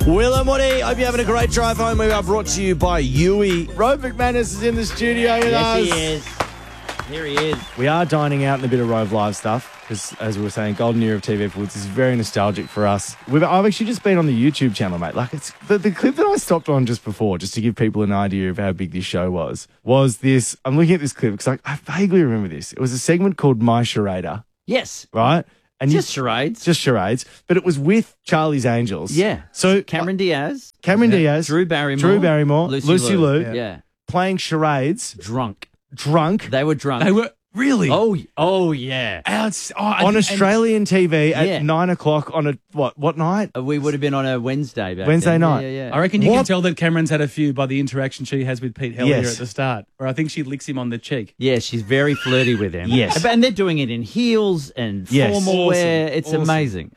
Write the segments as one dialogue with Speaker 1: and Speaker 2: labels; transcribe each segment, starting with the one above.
Speaker 1: Will and Woody, hope you're having a great drive home. We are brought to you by Yui. Rove McManus is in the studio with us.
Speaker 2: Yes, he is. Here he is.
Speaker 1: We are dining out in a bit of Rove Live stuff because, as we were saying, golden era of TV for Woods is very nostalgic for us. I've actually just been on the YouTube channel, mate. Like, it's the clip that I stopped on just before, just to give people an idea of how big this show was this. I'm looking at this clip because I vaguely remember this. It was a segment called My Charada.
Speaker 2: Yes.
Speaker 1: Right? And
Speaker 2: Just charades.
Speaker 1: Just charades. But it was with Charlie's Angels.
Speaker 2: Yeah.
Speaker 1: So
Speaker 2: Cameron Diaz.
Speaker 1: Diaz.
Speaker 2: Drew Barrymore.
Speaker 1: Lucy Liu.
Speaker 2: Yeah.
Speaker 1: Playing charades.
Speaker 2: Drunk.
Speaker 1: They
Speaker 2: were drunk.
Speaker 3: They were really.
Speaker 2: Oh yeah.
Speaker 1: On Australian TV at 9 o'clock on a what night?
Speaker 2: We would have been on a Wednesday back
Speaker 1: Wednesday
Speaker 2: then.
Speaker 1: night.
Speaker 2: Yeah.
Speaker 3: I reckon you can tell that Cameron's had a few by the interaction she has with Pete Hellier
Speaker 1: Yes.
Speaker 3: at the start, where I think she licks him on the cheek.
Speaker 2: Yeah, she's very flirty with him.
Speaker 1: Yes.
Speaker 2: And they're doing it in heels and formal wear. It's amazing.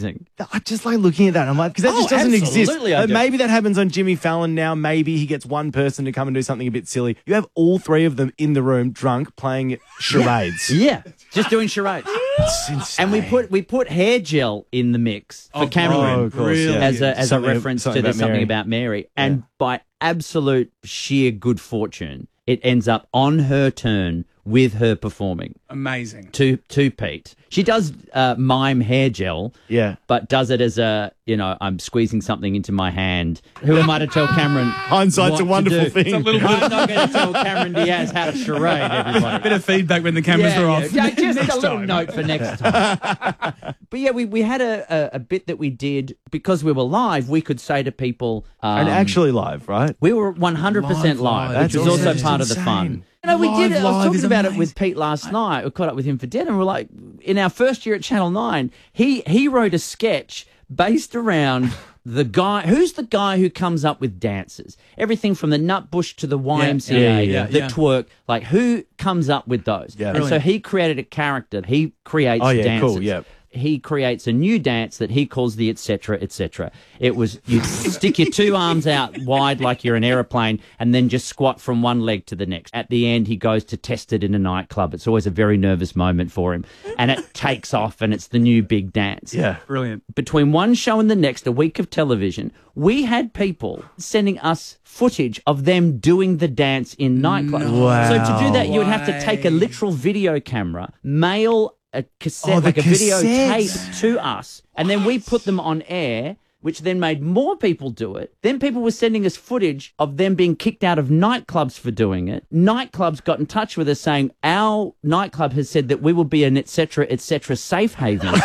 Speaker 1: I just like looking at that. I'm like, because that just doesn't exist.
Speaker 2: Absolutely, I do.
Speaker 1: Maybe that happens on Jimmy Fallon now. Maybe he gets one person to come and do something a bit silly. You have all three of them in the room, drunk, playing charades.
Speaker 2: Yeah, just doing charades.
Speaker 1: It's insane.
Speaker 2: And we put hair gel in the mix for Cameron
Speaker 1: of course,
Speaker 3: Really?
Speaker 1: yeah.
Speaker 2: as a
Speaker 1: Something-
Speaker 2: reference
Speaker 1: something
Speaker 2: to the
Speaker 1: about
Speaker 2: something
Speaker 1: Mary.
Speaker 2: about Mary. And by absolute sheer good fortune, it ends up on her turn with her performing
Speaker 3: Amazing.
Speaker 2: to Pete. She does mime hair gel,
Speaker 1: Yeah.
Speaker 2: but does it as I'm squeezing something into my hand. Who am I to tell Cameron?
Speaker 1: Hindsight's a
Speaker 2: what to
Speaker 1: wonderful
Speaker 2: do?
Speaker 1: thing. It's a
Speaker 3: little bit-
Speaker 2: I'm not going to tell Cameron Diaz how to charade everybody.
Speaker 3: Bit of feedback when the cameras were off.
Speaker 2: Yeah, just
Speaker 3: Next
Speaker 2: a little
Speaker 3: time.
Speaker 2: note for next time. But yeah, we had a bit that we did because we were live. We could say to people,
Speaker 1: And actually live, right?
Speaker 2: we were 100% live,
Speaker 3: Live.
Speaker 2: which was
Speaker 1: That's
Speaker 2: also
Speaker 1: awesome.
Speaker 2: part of the
Speaker 1: Insane.
Speaker 2: fun. We
Speaker 3: Live,
Speaker 2: did it. I was
Speaker 3: live
Speaker 2: talking
Speaker 3: is
Speaker 2: about it
Speaker 3: amazing.
Speaker 2: with Pete last night. We caught up with him for dinner, and we're like, in our first year at Channel 9, he wrote a sketch based around the guy. Who's the guy who comes up with dances? Everything from the Nutbush to the YMCA,
Speaker 3: yeah,
Speaker 2: the
Speaker 3: yeah.
Speaker 2: twerk. Like, who comes up with those?
Speaker 1: Yeah.
Speaker 2: And so
Speaker 3: Brilliant.
Speaker 2: he created a character. He creates
Speaker 1: Oh, yeah,
Speaker 2: dances.
Speaker 1: cool, yeah.
Speaker 2: He creates a new dance that he calls the etc. etc. It was you stick your two arms out wide like you're an aeroplane and then just squat from one leg to the next. At the end, he goes to test it in a nightclub. It's always a very nervous moment for him. And it takes off and it's the new big dance.
Speaker 1: Yeah.
Speaker 3: Brilliant.
Speaker 2: Between one show and the next, a week of television, we had people sending us footage of them doing the dance in nightclubs.
Speaker 1: Wow.
Speaker 2: So to do that, you would have to take a literal video camera, mail a cassette,
Speaker 1: the
Speaker 2: like a video tape
Speaker 1: cassettes.
Speaker 2: to us, and then we put them on air, which then made more people do it. Then people were sending us footage of them being kicked out of nightclubs for doing it. Nightclubs got in touch with us saying, our nightclub has said that we will be an etc. safe haven.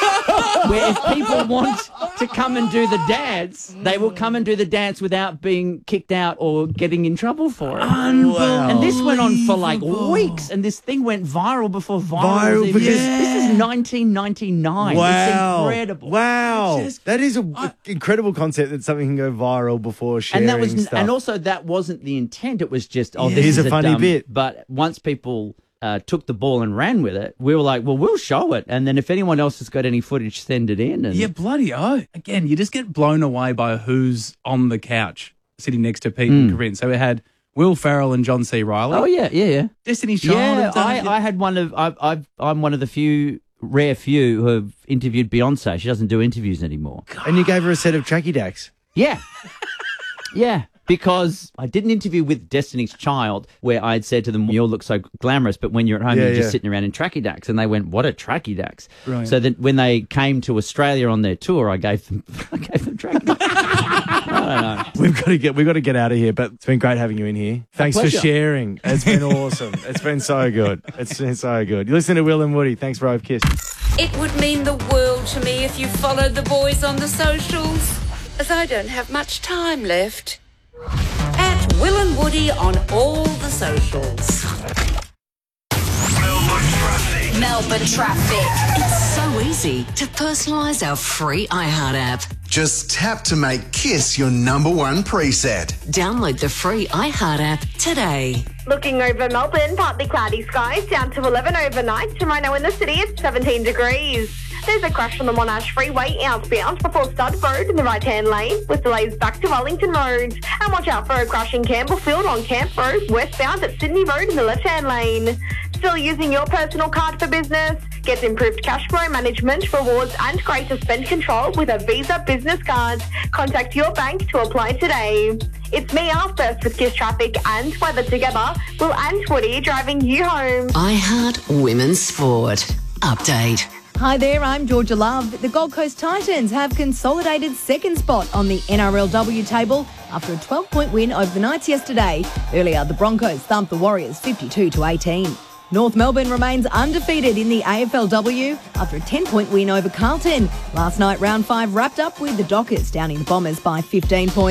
Speaker 2: Where if people want to come and do the dance, they will come and do the dance without being kicked out or getting in trouble for it. And this went on for like weeks, and this thing went viral before viral. was even-
Speaker 1: because-
Speaker 2: This is 1999. It's incredible.
Speaker 1: Wow. That is an incredible concept that something can go viral before sharing
Speaker 2: And that was,
Speaker 1: stuff.
Speaker 2: and also that wasn't the intent. It was just, this
Speaker 1: Here's
Speaker 2: is
Speaker 1: a funny
Speaker 2: dumb,
Speaker 1: bit.
Speaker 2: But once people took the ball and ran with it, we were like, well, we'll show it. And then if anyone else has got any footage, send it in. And
Speaker 3: Yeah, bloody oh. Again, you just get blown away by who's on the couch sitting next to Pete and Corinne. So we had Will Ferrell and John C. Reilly.
Speaker 2: Oh yeah.
Speaker 3: Destiny's Child.
Speaker 2: Yeah,
Speaker 3: have done it.
Speaker 2: I had one of I'm one of the rare few who have interviewed Beyonce. She doesn't do interviews anymore.
Speaker 1: And you gave her a set of tracky dacks.
Speaker 2: Yeah, yeah. Because I did an interview with Destiny's Child where I had said to them, "You all look so glamorous, but when you're at home, you're just sitting around in tracky dacks." And they went, "What are tracky dacks?"
Speaker 3: Brilliant.
Speaker 2: So that when they came to Australia on their tour, I gave them tracky dacks. I don't know.
Speaker 1: We've got to get out of here, but it's been great having you in here. Thanks for
Speaker 2: pleasure.
Speaker 1: sharing. It's been awesome. It's been so good. It's been so good. You listen to Will and Woody. Thanks, Rove. Kiss.
Speaker 4: It would mean the world to me if you followed the boys on the socials, as I don't have much time left. At Will and Woody on all the socials.
Speaker 5: Melbourne traffic. It's so easy to personalise our free iHeart app.
Speaker 6: Just tap to make Kiss your number one preset.
Speaker 5: Download the free iHeart app today.
Speaker 7: Looking over Melbourne, partly cloudy skies, down to 11 overnight. And right now in the city, it's 17 degrees. There's a crash on the Monash Freeway outbound before Stud Road in the right-hand lane, with delays back to Wellington Road. And watch out for a crash in Campbellfield on Camp Road, westbound at Sydney Road in the left-hand lane. Still using your personal card for business? Get improved cash flow management, rewards and greater spend control with a Visa Business Card. Contact your bank to apply today. It's Mia, first with Kiss Traffic and weather together. Will and Woody driving you home.
Speaker 5: iHeart Women's Sport. Update.
Speaker 8: Hi there, I'm Georgia Love. The Gold Coast Titans have consolidated second spot on the NRLW table after a 12-point win over the Knights yesterday. Earlier, the Broncos thumped the Warriors 52-18. North Melbourne remains undefeated in the AFLW after a 10-point win over Carlton. Last night, round 5 wrapped up with the Dockers downing the Bombers by 15 points.